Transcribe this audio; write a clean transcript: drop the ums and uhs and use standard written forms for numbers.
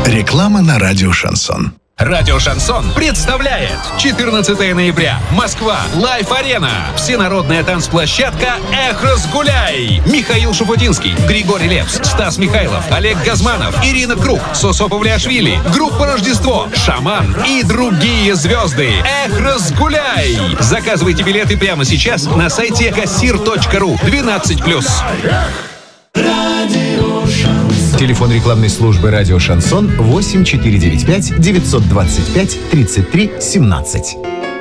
Реклама на радио «Шансон». Радио «Шансон» представляет 14 ноября. Москва. Лайф-арена. Всенародная танцплощадка «Эх, разгуляй». Михаил Шуфутинский, Григорий Лепс, Стас Михайлов, Олег Газманов, Ирина Круг, Сосо Павлиашвили, группа «Рождество», «Шаман» и другие звезды. «Эх, разгуляй». Заказывайте билеты прямо сейчас на сайте kassir.ru 12+. Телефон рекламной службы «Радио Шансон» 8495 925 33 17.